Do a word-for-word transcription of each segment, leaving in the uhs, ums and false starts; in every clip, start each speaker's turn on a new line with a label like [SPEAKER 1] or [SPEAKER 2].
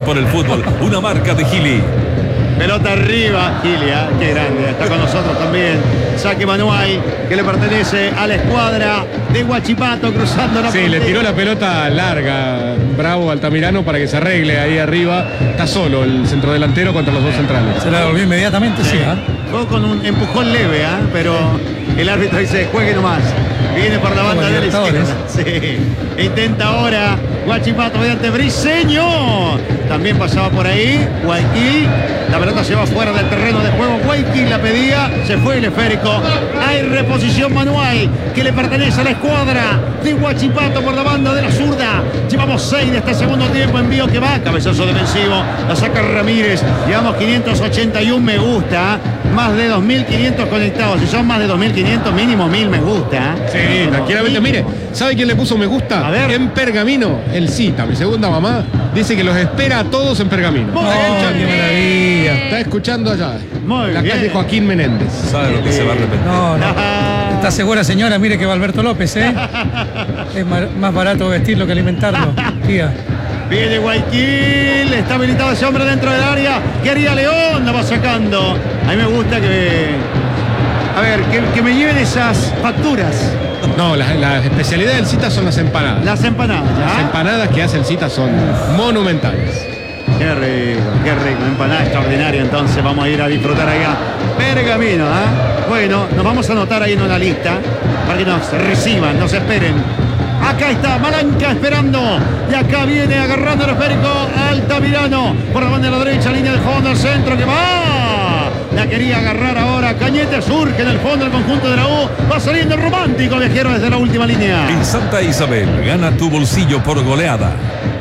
[SPEAKER 1] por el fútbol, una marca de Gili.
[SPEAKER 2] Pelota arriba, Gilia, qué grande, está con nosotros también. Saque manual que le pertenece a la escuadra de Huachipato cruzando la
[SPEAKER 3] Sí,
[SPEAKER 2] frontera.
[SPEAKER 3] le tiró la pelota larga, bravo Altamirano, para que se arregle ahí arriba. Está solo el centrodelantero contra los dos centrales.
[SPEAKER 4] Se la devolvió inmediatamente, sí.
[SPEAKER 2] Sí.
[SPEAKER 4] ¿eh?
[SPEAKER 2] Fue con un empujón leve, ¿eh? Pero el árbitro dice, juegue nomás. Viene por la banda de la izquierda. Sí. Intenta ahora Huachipato mediante Briseño. También pasaba por ahí Guayaquil. La pelota se va fuera del terreno de juego. Guayaquil la pedía. Se fue el esférico. Hay reposición manual que le pertenece a la escuadra de Huachipato por la banda de la zurda. Llevamos seis de este segundo tiempo. Envío que va. Cabezazo defensivo. La saca Ramírez. Llevamos quinientos ochenta y uno me gusta. Más de dos mil quinientos conectados. Si son más de dos mil quinientos, mínimo mil me gusta.
[SPEAKER 3] Sí, tranquilamente. Mire, ¿sabe quién le puso me gusta?
[SPEAKER 2] A ver.
[SPEAKER 3] En Pergamino, el Cita, mi segunda mamá, dice que los espera a todos en Pergamino.
[SPEAKER 2] Muy
[SPEAKER 3] Está
[SPEAKER 2] bien.
[SPEAKER 3] escuchando,
[SPEAKER 4] qué maravilla.
[SPEAKER 3] Está escuchando allá.
[SPEAKER 2] Muy
[SPEAKER 3] la
[SPEAKER 2] bien.
[SPEAKER 3] calle Joaquín Menéndez.
[SPEAKER 1] ¿Sabe lo que se va a arrepentir?
[SPEAKER 4] No, no. Está segura, señora, mire que va Alberto López, ¿eh? Es mar- más barato vestirlo que alimentarlo, tía.
[SPEAKER 2] Viene Guayaquil, está habilitado ese hombre dentro del área. ¿Qué haría León? La va sacando. A mí me gusta que... A ver, que, que me lleven esas facturas.
[SPEAKER 3] No, la, la especialidad del Cita son las empanadas.
[SPEAKER 2] Las empanadas.
[SPEAKER 3] Las
[SPEAKER 2] ¿ya?
[SPEAKER 3] empanadas que hace el Cita son monumentales.
[SPEAKER 2] Qué rico, qué rico. Empanada extraordinaria, entonces vamos a ir a disfrutar allá. Pergamino, ¿ah? Bueno, nos vamos a anotar ahí en una lista para que nos reciban, nos esperen. Acá está Malanca esperando. Y acá viene agarrando el esférico Altamirano. Por la banda de la derecha, línea de fondo, el centro que va. La quería agarrar ahora. Cañete surge en el fondo del conjunto de la U. Va saliendo el romántico viajero desde la última línea.
[SPEAKER 1] En Santa Isabel, gana tu bolsillo por goleada.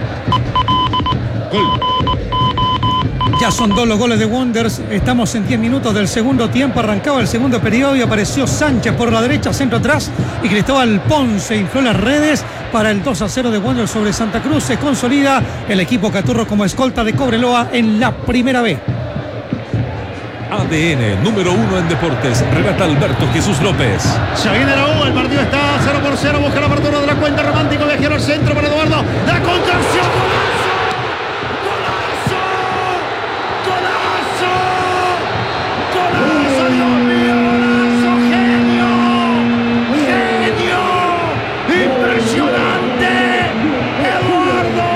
[SPEAKER 3] Gol.
[SPEAKER 4] Ya son dos los goles de Wanderers. Estamos en diez minutos del segundo tiempo. Arrancaba el segundo periodo y apareció Sánchez por la derecha, centro atrás. Y Cristóbal Ponce infló las redes para el dos a cero de Wanderers sobre Santa Cruz. Se consolida el equipo Caturro como escolta de Cobreloa en la primera B.
[SPEAKER 1] A D N, número uno en deportes. Relata Alberto Jesús López.
[SPEAKER 2] Se viene la U, el partido está cero por cero. Busca la apertura de la cuenta, romántico viajero al centro para Eduardo. La contención.